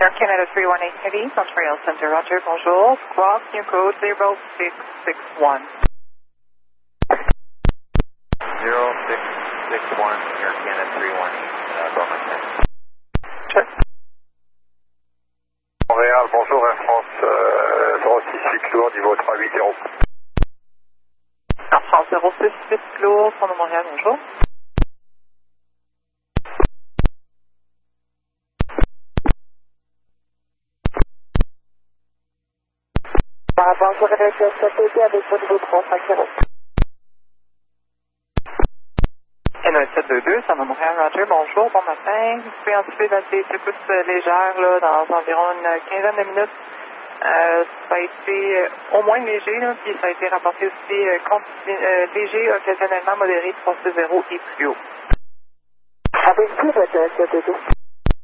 Air Canada 318 Heavy, Montreal Center, Roger, bonjour. Squawk, new code 0661. 0661, Air Canada 318, Brommer 10. Check. Montréal, bonjour Air France, 068 lourd, niveau 380. Air France 068 lourd, Pont de Montréal, bonjour. Par rapport à la SAPT avec votre niveau 350. N1722, ça va Montréal, Roger, bonjour, bon matin. Vous pouvez anticiper la secousse légère là, dans environ une quinzaine de minutes. Ça a été au moins léger, là, puis ça a été rapporté aussi léger, occasionnellement modéré 360 et plus haut. Avec qui votre SAPT?